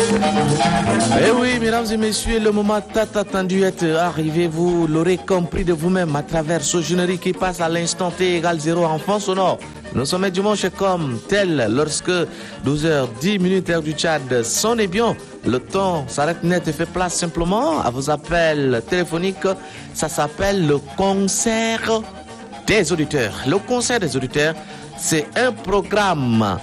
Eh oui, mesdames et messieurs, le moment tant attendu est arrivé. Vous l'aurez compris de vous-même à travers ce générique qui passe à l'instant T égale 0 en fond sonore. Nous sommes dimanche comme tel lorsque 12h10 heure du Tchad sonne bien. Le temps s'arrête net et fait place simplement à vos appels téléphoniques. Ça s'appelle le concert des auditeurs. Le concert des auditeurs, c'est un programme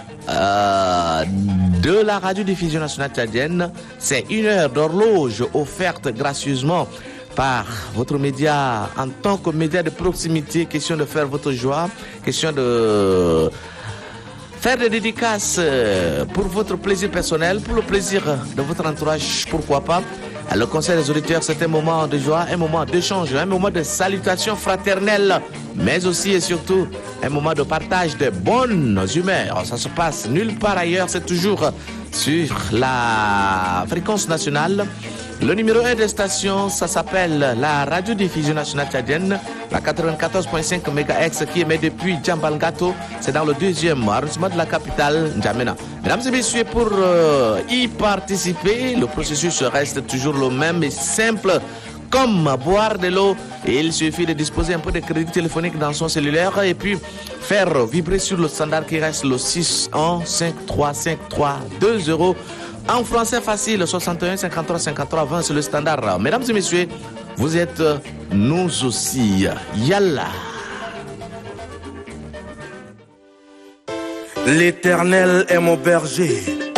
de la radiodiffusion nationale tchadienne. C'est une heure d'horloge offerte gracieusement par votre média en tant que média de proximité. Question de faire votre joie, question de faire des dédicaces pour votre plaisir personnel, pour le plaisir de votre entourage, pourquoi pas. Le concert des auditeurs, c'est un moment de joie, un moment d'échange, un moment de salutation fraternelle, mais aussi et surtout un moment de partage de bonnes humeurs. Ça se passe nulle part ailleurs, c'est toujours sur la fréquence nationale. Le numéro 1 des stations, ça s'appelle la radiodiffusion nationale tchadienne, la 94.5 MHz qui émet depuis Djambalgato, c'est dans le 2e arrondissement de la capitale, N'Djamena. Mesdames et messieurs, pour y participer, le processus reste toujours le même et simple. Comme boire de l'eau, il suffit de disposer un peu de crédit téléphonique dans son cellulaire et puis faire vibrer sur le standard qui reste le 61535320. En français facile, 61 53 53 20, c'est le standard. Mesdames et messieurs, vous êtes nous aussi. Yalla. L'Éternel est mon berger.